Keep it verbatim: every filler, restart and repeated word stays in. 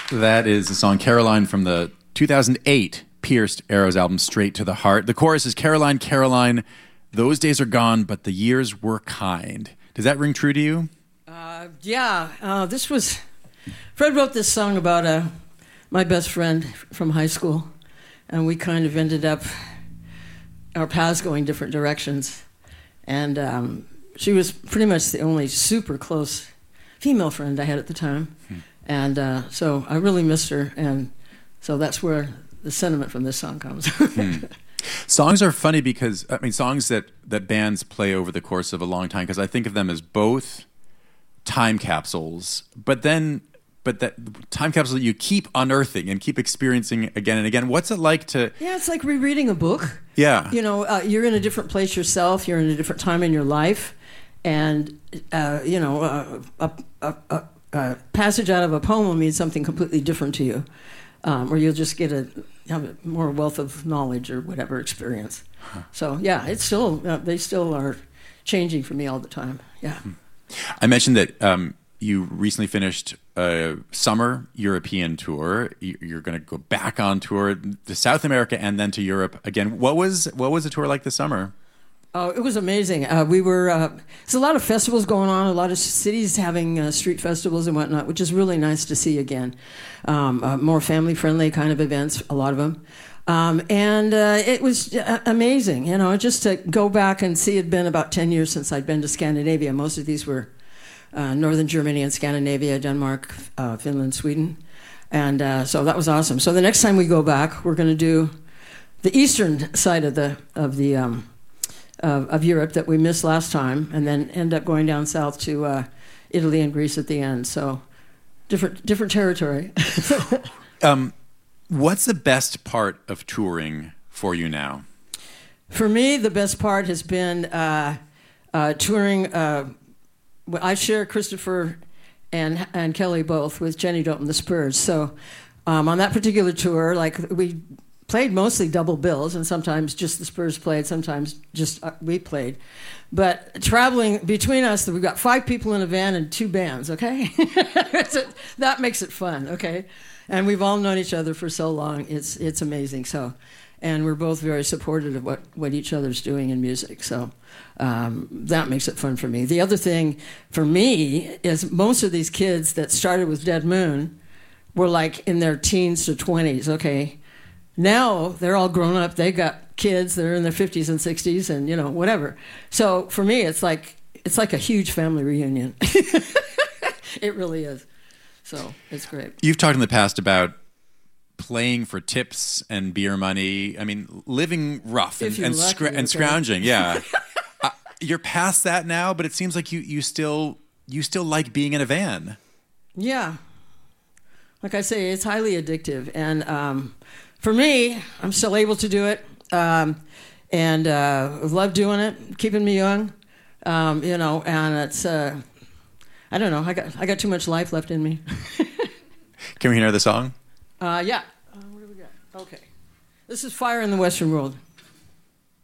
That is the song Caroline from the two thousand eight Pierced Arrows album, Straight to the Heart. The chorus is Caroline, Caroline, those days are gone, but the years were kind. Does that ring true to you? Uh, yeah, uh, this was... Fred wrote this song about uh, my best friend from high school, and we kind of ended up, our paths going different directions. And um, she was pretty much the only super close female friend I had at the time. Hmm. And uh, so I really missed her, and so that's where the sentiment from this song comes. hmm. Songs are funny because, I mean, songs that, that bands play over the course of a long time, because I think of them as both time capsules, but then, but that time capsule that you keep unearthing and keep experiencing again and again. What's it like to... Yeah, it's like rereading a book. Yeah. You know, uh, you're in a different place yourself, you're in a different time in your life, and, uh, you know, uh, a, a, a Uh, passage out of a poem will mean something completely different to you, um, or you'll just get a have a more wealth of knowledge or whatever experience. Huh. So yeah, it's still uh, they still are changing for me all the time. Yeah. I mentioned that um, you recently finished a summer European tour. You're going to go back on tour to South America and then to Europe again. What was what was a tour like this summer? Oh, it was amazing. Uh, we were, uh, there's a lot of festivals going on, a lot of cities having uh, street festivals and whatnot, which is really nice to see again. Um, uh, more family-friendly kind of events, a lot of them. Um, and uh, it was uh, amazing, you know, just to go back and see. It had been about ten years since I'd been to Scandinavia. Most of these were uh, northern Germany and Scandinavia, Denmark, uh, Finland, Sweden. And uh, so that was awesome. So the next time we go back, we're going to do the eastern side of the of the... Um, Of, of Europe that we missed last time, and then end up going down south to uh, Italy and Greece at the end. So different different territory. um, what's the best part of touring for you now? For me, the best part has been uh, uh, touring. Uh, I share Christopher and and Kelly both with Jenny Dope and the Spurs. So um, on that particular tour, like we played mostly double bills, and sometimes just the Spurs played, sometimes just uh, we played. But traveling between us, we've got five people in a van and two bands, okay? So that makes it fun, okay? And we've all known each other for so long. It's it's amazing. So, and we're both very supportive of what, what each other's doing in music. So um, that makes it fun for me. The other thing for me is most of these kids that started with Dead Moon were like in their teens to twenties, okay? Now they're all grown up. They got kids. They're in their fifties and sixties, and you know whatever. So for me, it's like it's like a huge family reunion. It really is. So it's great. You've talked in the past about playing for tips and beer money. I mean, living rough and and, lucky, scra- and okay. scrounging. Yeah, uh, you're past that now, but it seems like you you still you still like being in a van. Yeah, like I say, it's highly addictive, and. Um, For me, I'm still able to do it, um, and uh, love doing it, keeping me young, um, you know. And it's, uh, I don't know, I got I got too much life left in me. Can we hear the song? Uh, yeah. Uh, what do we got? Okay, this is Fire in the Western World.